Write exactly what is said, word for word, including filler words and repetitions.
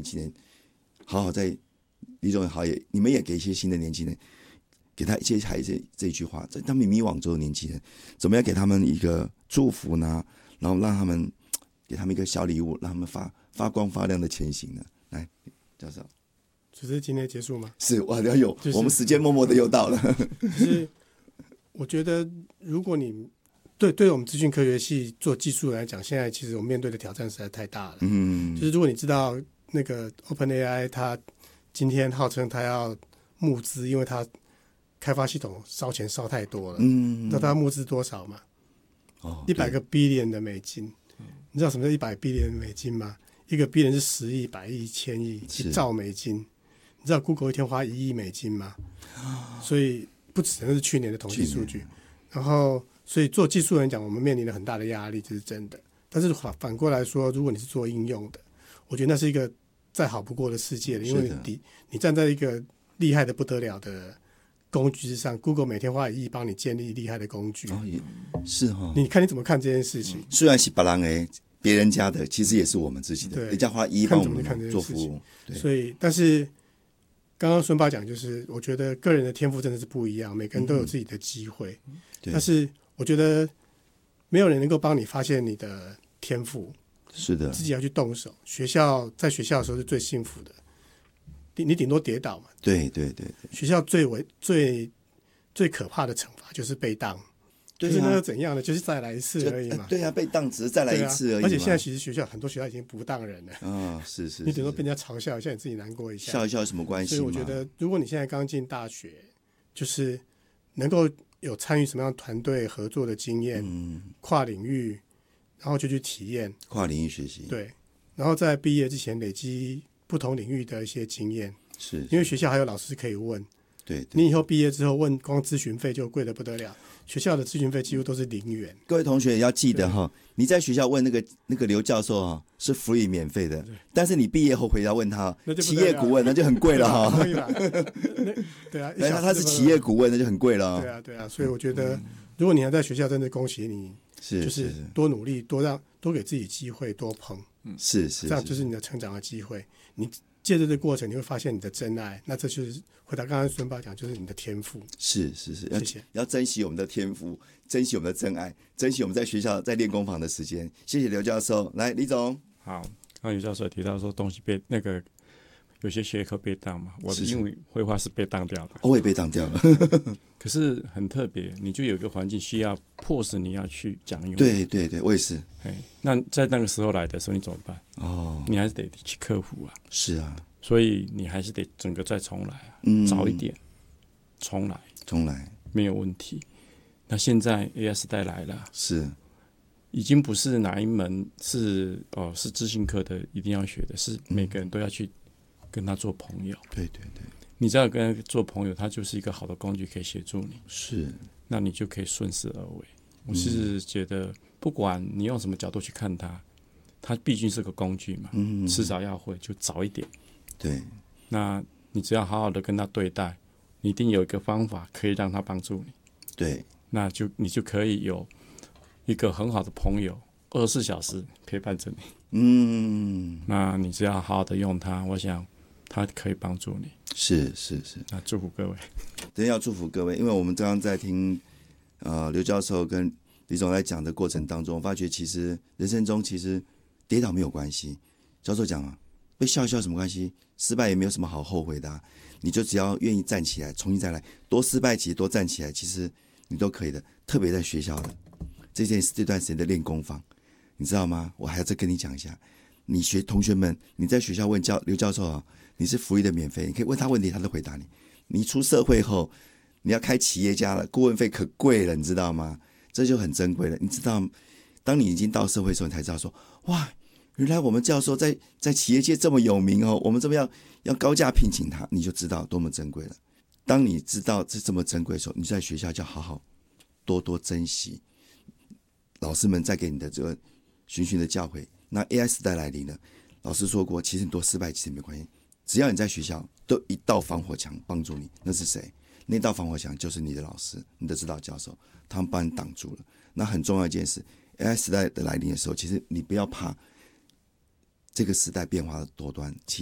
轻人，好好在李总好也，你们也给一些新的年轻人，给他一些孩子这一句话，在他们迷惘中的年轻人，怎么样给他们一个祝福呢？然后让他们给他们一个小礼物，让他们发发光发亮的前行呢？来，教授。 只是今天结束吗？ 是，我要有、 就是， 我们时间默默的又到了。 就是我觉得，如果你对对我们资讯科学系做技术来讲，现在其实我们面对的挑战实在太大了。 嗯， 就是如果你知道那个 OpenAI， 它今天号称它要募资，因为它开发系统烧钱烧太多了。嗯，那它募资多少吗？哦，一百个 billion 的美金。你知道什么叫一百 billion 的美金吗？一个 billion 是十亿、百亿、千亿，一兆美金。你知道 Google 一天花一亿美金吗？所以不止，那是去年的统计数据。然后，所以做技术人讲，我们面临了很大的压力，这是真的。但是反反过来说，如果你是做应用的，我觉得那是一个再好不过的世界了，因为你你站在一个厉害的不得了的工具之上 ，Google 每天花一亿帮你建立厉害的工具， 哦、是哈、哦。 你看你怎么看这件事情？ 虽然是别人的、别人家的，其实也是我们自己的，人家花一亿帮我们做服务。 所以，但是。刚刚孙爸讲，就是我觉得个人的天赋真的是不一样，每个人都有自己的机会，嗯、但是我觉得没有人能够帮你发现你的天赋， 是的， 自己要去动手。学校在学校的时候是最幸福的，你你顶多跌倒嘛， 对对 对, 对， 学校最为最最可怕的惩罚就是被当。 对啊、 就是那又怎样呢？就是再来一次而已嘛。 对啊，被当只是再来一次而已、啊。 而且现在其实学校很多学校已经不当人了。啊、 哦，是 是, 是。 你顶多被人家嘲笑一下，你自己难过一下。 笑一笑有什么关系？ 所以我觉得，如果你现在刚进大学，就是能够有参与什么样团队合作的经验，嗯，跨领域，然后就去体验跨领域学习。 对，然后在毕业之前累积不同领域的一些经验。 是, 是， 因为学校还有老师可以问。 对, 对， 你以后毕业之后问，光咨询费就贵得不得了。学校的咨询费几乎都是零元。 各位同学也要记得哈，你在学校问那个那个刘教授哈是 free 免费的，但是你毕业后回家问他企业顾问那就很贵了哈。 对啊， 他他是企业顾问那就很贵了。 对啊对啊，所以我觉得如果你还在学校，真的恭喜你， 是就是多努力，多让多给自己机会，多碰， 是是， 这样就是你的成长的机会。你借着这个过程，你会发现你的真爱，那这就是回答刚刚孙爸讲，就是你的天赋。 是是是， 谢谢。 要珍惜我们的天赋，珍惜我们的真爱，珍惜我们在学校在练功房的时间。谢谢刘教授，来李总。 好，刚刚刘教授提到说东西被那个有些学科被当嘛，我的英语绘画是被当掉的， 我也被当掉了。 可是很特别，你就有一个环境需要迫使你要去讲英语。 对对对，我也是。 那在那个时候来的时候，你怎么办？ 哦， 你还是得去克服啊。 是啊， 所以你还是得整个再重来啊， 嗯、 早一点重来， 重来没有问题。那现在 A I 时代来了， 是已经不是哪一门是哦是资讯科的一定要学的，是每个人都要去跟他做朋友。 对对对， 你只要跟他做朋友，他就是一个好的工具，可以协助你。 是， 那你就可以顺势而为。我是觉得，不管你用什么角度去看它，它毕竟是个工具嘛，嗯，迟早要会，就早一点。 对， 那你只要好好的跟他对待，你一定有一个方法可以让他帮助你。 对， 那就你就可以有一个很好的朋友，二十四小时陪伴着你。 嗯， 那你只要好好的用它，我想它可以帮助你。 是是是， 那祝福各位。 真要祝福各位，因为我们刚刚在听呃刘教授跟李总在讲的过程当中，我发觉其实人生中其实跌倒没有关系。教授讲啊，被笑一笑有什么关系？失败也没有什么好后悔的、啊，你就只要愿意站起来，重新再来，多失败其实多站起来，其实你都可以的。特别在学校的这件这段时间的练功坊，你知道吗？我还要再跟你讲一下，你学同学们，你在学校问教刘教授啊，你是福利的免费，你可以问他问题，他都回答你。你出社会后，你要开企业家了，顾问费可贵了，你知道吗？这就很珍贵了。你知道，当你已经到社会的时候，你才知道说，哇，原来我们教授在在企业界这么有名哦，我们这么要要高价聘请他，你就知道多么珍贵了。当你知道这这么珍贵的时候，你在学校就要好好多多珍惜老师们在给你的这个循循的教诲。那 A I 时代来临了，老师说过，其实你多失败其实没关系，只要你在学校都有一道防火墙帮助你，那是谁？那道防火墙就是你的老师，你的指导教授，他们帮你挡住了。那很重要一件事 ，A I 时代的来临的时候，其实你不要怕这个时代变化的多端。